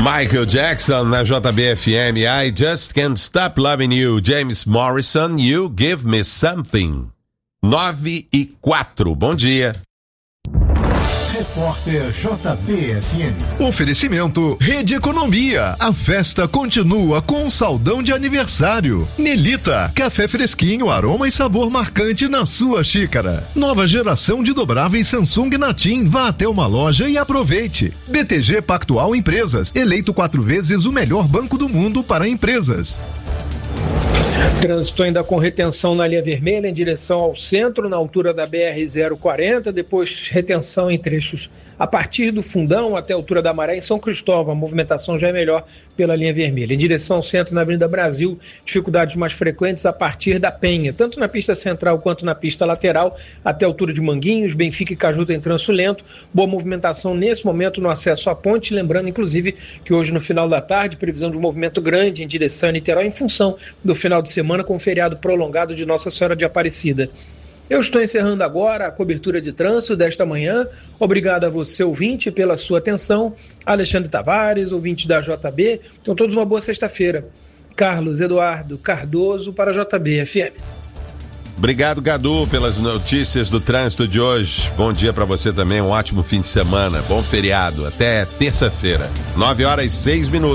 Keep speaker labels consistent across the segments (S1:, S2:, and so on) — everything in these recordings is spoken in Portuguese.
S1: Michael Jackson na JBFM. I Just Can't Stop Loving You. James Morrison, You Give Me Something. 9:04. Bom dia.
S2: Repórter JBFM.
S3: Oferecimento Rede Economia. A festa continua com um saldão de aniversário. Melita, café fresquinho, aroma e sabor marcante na sua xícara. Nova geração de dobráveis Samsung na TIM. Vá até uma loja e aproveite. BTG Pactual Empresas, eleito 4 vezes o melhor banco do mundo para empresas.
S4: Trânsito ainda com retenção na linha vermelha em direção ao centro, na altura da BR-040, depois retenção em trechos a partir do Fundão até a altura da Maré em São Cristóvão. A movimentação já é melhor pela linha vermelha. Em direção ao centro, na Avenida Brasil, dificuldades mais frequentes a partir da Penha, tanto na pista central quanto na pista lateral, até a altura de Manguinhos, Benfica e Caju tem trânsito lento. Boa movimentação nesse momento no acesso à ponte, lembrando inclusive que hoje no final da tarde, previsão de um movimento grande em direção a Niterói em função do final de semana com o feriado prolongado de Nossa Senhora de Aparecida. Eu estou encerrando agora a cobertura de trânsito desta manhã. Obrigado a você, ouvinte, pela sua atenção. Alexandre Tavares, ouvinte da JB. Então, todos uma boa sexta-feira. Carlos Eduardo Cardoso para a JB-FM.
S1: Obrigado, Gadu, pelas notícias do trânsito de hoje. Bom dia para você também, um ótimo fim de semana. Bom feriado. Até terça-feira, 9:06.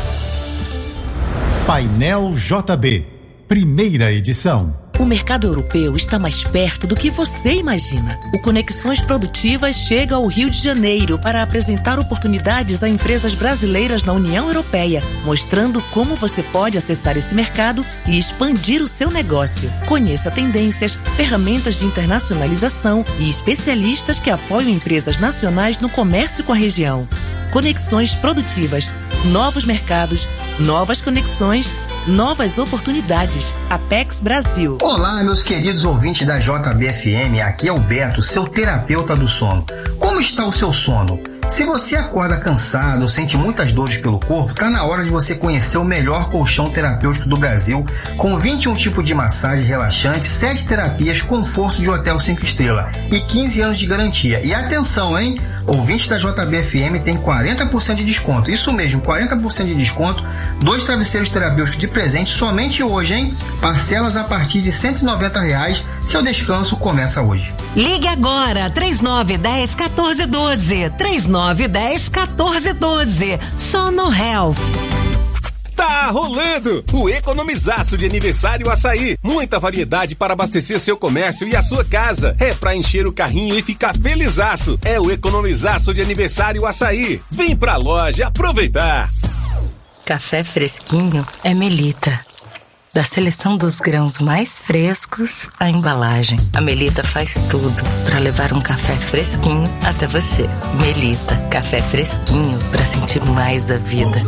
S2: Painel JB, primeira edição.
S5: O mercado europeu está mais perto do que você imagina. O Conexões Produtivas chega ao Rio de Janeiro para apresentar oportunidades a empresas brasileiras na União Europeia, mostrando como você pode acessar esse mercado e expandir o seu negócio. Conheça tendências, ferramentas de internacionalização e especialistas que apoiam empresas nacionais no comércio com a região. Conexões Produtivas. Novos mercados, novas conexões, novas oportunidades. Apex Brasil.
S6: Olá, meus queridos ouvintes da JBFM, aqui é o Beto, seu terapeuta do sono. Como está o seu sono? Se você acorda cansado ou sente muitas dores pelo corpo, tá na hora de você conhecer o melhor colchão terapêutico do Brasil, com 21 tipos de massagem relaxante, 7 terapias, conforto de hotel 5 estrelas e 15 anos de garantia. E atenção, hein? Ouvinte da JBFM tem 40% de desconto. Isso mesmo, 40% de desconto. 2 travesseiros terapêuticos de presente somente hoje, hein? Parcelas a partir de R$190. Seu descanso começa hoje.
S7: Ligue agora, 3910-1412. 3910-1412. Sono Health.
S8: Tá rolando o Economizaço de Aniversário Açaí. Muita variedade para abastecer seu comércio e a sua casa. É pra encher o carrinho e ficar felizaço. É o Economizaço de Aniversário Açaí. Vem pra loja aproveitar.
S9: Café fresquinho é Melita. Da seleção dos grãos mais frescos à embalagem, a Melita faz tudo para levar um café fresquinho até você. Melita, café fresquinho para sentir mais a vida.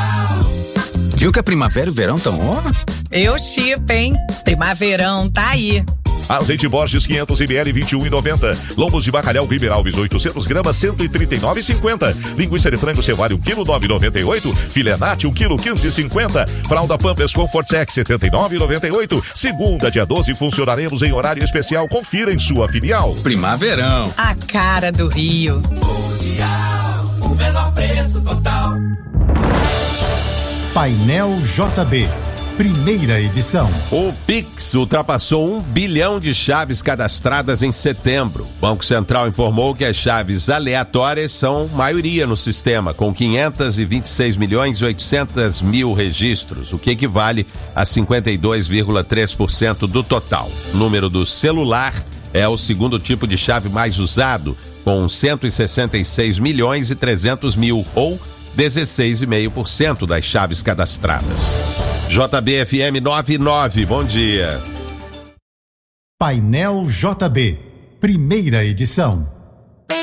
S10: Viu que a primavera e o verão estão on?
S11: Eu chipo, hein? Primaverão tá aí.
S12: Azeite Borges 500 ml 21,90. Lombos de bacalhau Ribeiralves 800 gramas 139,50. Linguiça de frango Cevário 1 kg 9,98. Filé Nati 1 kg 15,50. Fralda Pampers Comfort Sec 79,98. Segunda, dia 12, funcionaremos em horário especial. Confira em sua filial.
S10: Primaverão.
S11: A cara do Rio.
S2: Mundial, o menor preço total. Painel JB, primeira edição.
S1: O Pix ultrapassou 1 bilhão de chaves cadastradas em setembro. O Banco Central informou que as chaves aleatórias são maioria no sistema, com 526.800.000 registros, o que equivale a 52,3% do total. O número do celular é o segundo tipo de chave mais usado, com 166.300.000, ou 16,5% das chaves cadastradas. JBFM 99, bom dia.
S2: Painel JB, primeira edição.